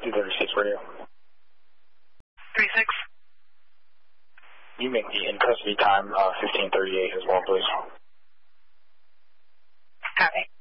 236 radio. 36. You make the in custody time 1538 as well, please. Copy.